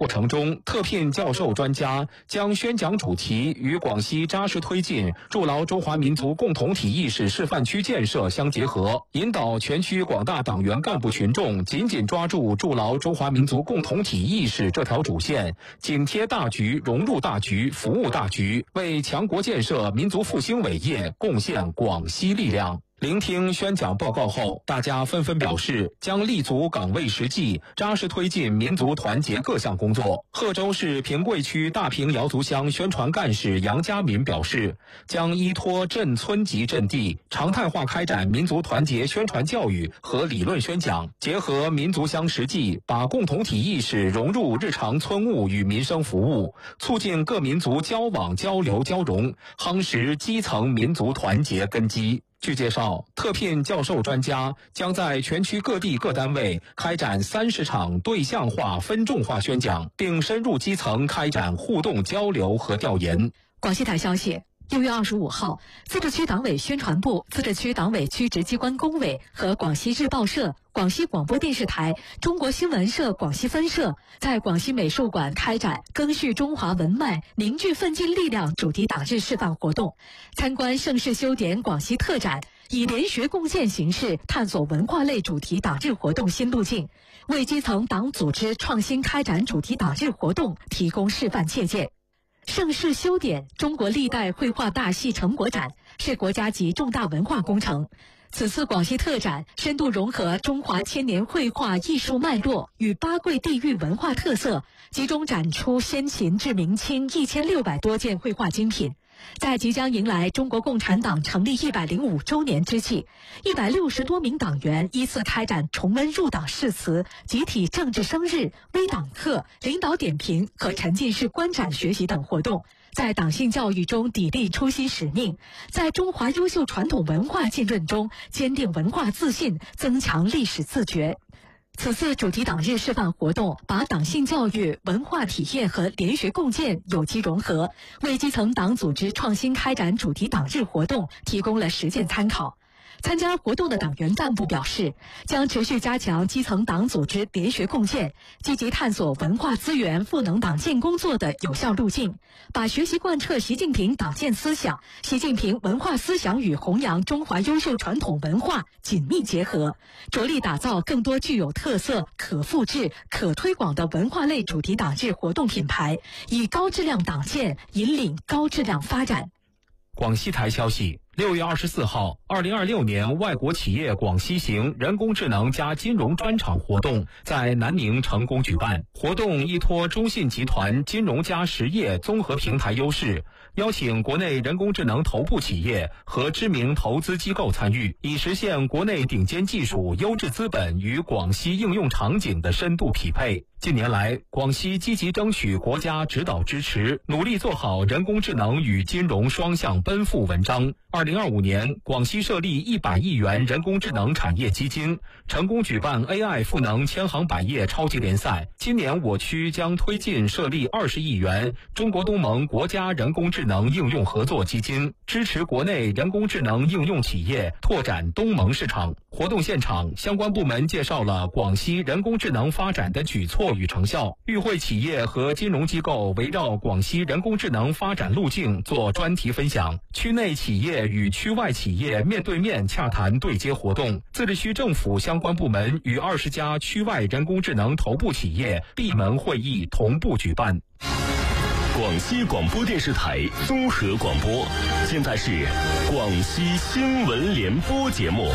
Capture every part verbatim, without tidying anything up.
过程中，特聘教授专家将宣讲主题与广西扎实推进筑牢中华民族共同体意识示范区建设相结合，引导全区广大党员干部群众紧紧抓住筑牢中华民族共同体意识这条主线，紧贴大局、融入大局、服务大局，为强国建设、民族复兴伟业贡献广西力量。聆听宣讲报告后，大家纷纷表示将立足岗位实际，扎实推进民族团结各项工作。贺州市平贵区大平瑶族乡宣传干事杨家民表示，将依托镇村级阵地，常态化开展民族团结宣传教育和理论宣讲，结合民族乡实际，把共同体意识融入日常村务与民生服务，促进各民族交往交流交融，夯实基层民族团结根基。据介绍，特聘教授专家将在全区各地各单位开展三十场对象化、分众化宣讲，并深入基层开展互动交流和调研。 广西台消息，六月二十五号，自治区党委宣传部、自治区党委区直机关工委和广西日报社、广西广播电视台、中国新闻社广西分社在广西美术馆开展赓续中华文脉、凝聚奋进力量主题党日示范活动，参观盛世修典广西特展，以联学共建形式探索文化类主题党日活动新路径，为基层党组织创新开展主题党日活动提供示范借鉴。盛世修典中国历代绘画大戏成果展是国家级重大文化工程。此次广西特展深度融合中华千年绘画艺术脉络与八桂地域文化特色，集中展出先秦至明清一千六百多件绘画精品。在即将迎来中国共产党成立一百零五周年之际，一百六十多名党员依次开展重温入党誓词、集体政治生日、微党课、领导点评和沉浸式观展学习等活动，在党性教育中砥砺初心使命，在中华优秀传统文化浸润中坚定文化自信，增强历史自觉。此次主题党日示范活动把党性教育、文化体验和联学共建有机融合，为基层党组织创新开展主题党日活动提供了实践参考。参加活动的党员干部表示，将持续加强基层党组织联学共建，积极探索文化资源赋能党建工作的有效路径，把学习贯彻习近平党建思想、习近平文化思想与弘扬中华优秀传统文化紧密结合，着力打造更多具有特色、可复制、可推广的文化类主题党日活动品牌，以高质量党建引领高质量发展。 广西台消息，六月二十四号，二零二六年外国企业广西行人工智能加金融专场活动在南宁成功举办。活动依托中信集团金融加实业综合平台优势，邀请国内人工智能头部企业和知名投资机构参与，以实现国内顶尖技术、优质资本与广西应用场景的深度匹配。近年来，广西积极争取国家指导支持，努力做好人工智能与金融双向奔赴文章。二零二五年，广西设立一百亿元人工智能产业基金，成功举办 A I 赋能千行百业超级联赛。今年我区将推进设立二十亿元中国东盟国家人工智能应用合作基金，支持国内人工智能应用企业拓展东盟市场。活动现场，相关部门介绍了广西人工智能发展的举措与成效，与会企业和金融机构围绕广西人工智能发展路径做专题分享，区内企业与区外企业面对面洽谈对接活动，自治区政府相关部门与二十家区外人工智能头部企业闭门会议同步举办。 广西广播电视台综合广播，现在是广西新闻联播节目。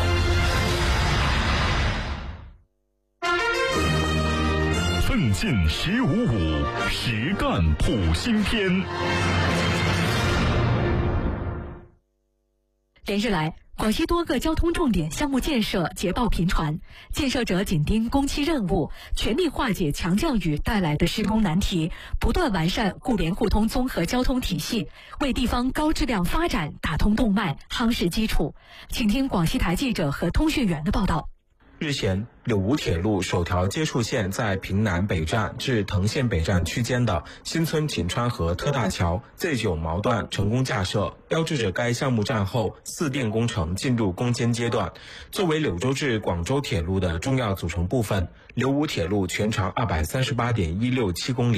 奋进十五五，实干普新篇。 连日来，广西多个交通重点项目建设捷报频传，建设者紧盯工期任务，全力化解强降雨带来的施工难题，不断完善互联互通综合交通体系，为地方高质量发展打通动脉，夯实基础。请听广西台记者和通讯员的报道。 日前，柳梧铁路首条接触线在平南北站至藤县北站区间的新村锦川河特大桥 Z 九 毛段成功架设，标志着该项目战后四电工程进入攻坚阶段。作为柳州至广州铁路的重要组成部分，柳梧铁路全长 二百三十八点一六七公里。